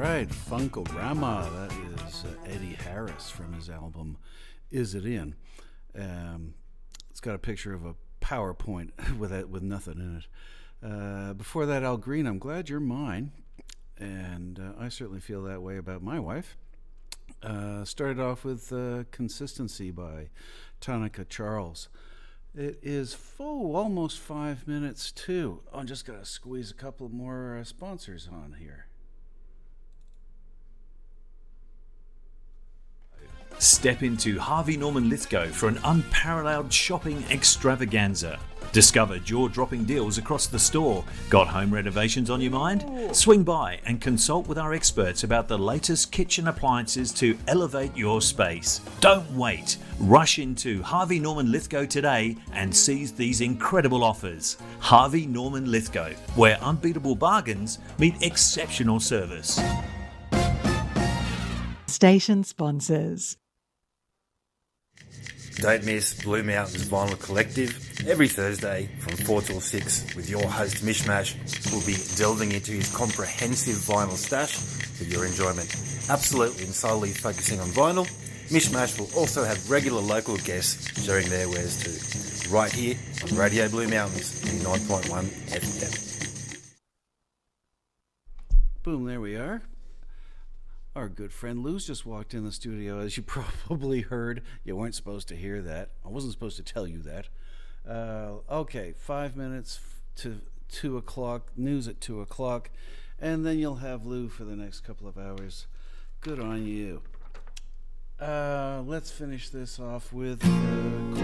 right, Funkorama. That is Eddie Harris from his album Is It In? It's got a picture of a PowerPoint with nothing in it. Before that, Al Green, I'm Glad You're Mine. And I certainly feel that way about my wife. Started off with Consistency by Tonica Charles. It is almost 5 minutes to. Oh, I'm just going to squeeze a couple more sponsors on here. Step into Harvey Norman Lithgow for an unparalleled shopping extravaganza. Discover jaw-dropping deals across the store. Got home renovations on your mind? Swing by and consult with our experts about the latest kitchen appliances to elevate your space. Don't wait. Rush into Harvey Norman Lithgow today and seize these incredible offers. Harvey Norman Lithgow, where unbeatable bargains meet exceptional service. Station sponsors. Don't miss Blue Mountains Vinyl Collective every Thursday from 4 till 6 with your host Mishmash, who'll be delving into his comprehensive vinyl stash for your enjoyment. Absolutely and solely focusing on vinyl, Mishmash will also have regular local guests sharing their wares too, right here on Radio Blue Mountains 9.1 FM. Boom, there we are. Our good friend Lou's just walked in the studio, as you probably heard. You weren't supposed to hear that. I wasn't supposed to tell you that. Okay, 5 minutes to 2 o'clock, news at 2 o'clock, and then you'll have Lou for the next couple of hours. Good on you. Let's finish this off with